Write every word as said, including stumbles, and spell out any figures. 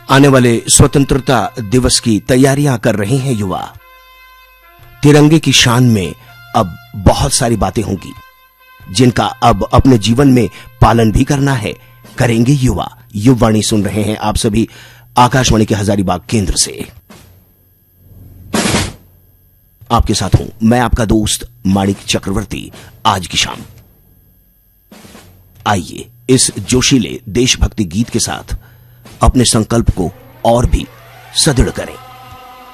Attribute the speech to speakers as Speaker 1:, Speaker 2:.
Speaker 1: आने वाले स्वतंत्रता दिवस की तैयारियां कर रहे हैं युवा। तिरंगे की शान में अब बहुत सारी बातें होंगी जिनका अब अपने जीवन में पालन भी करना है। करेंगे युवा। युववाणी सुन रहे हैं आप सभी आकाशवाणी के हजारीबाग केंद्र से। आपके साथ हूं मैं आपका दोस्त माणिक चक्रवर्ती। आज की शाम आइए इस जोशीले देशभक्ति गीत के साथ अपने संकल्प को और भी सुदृढ़ करें।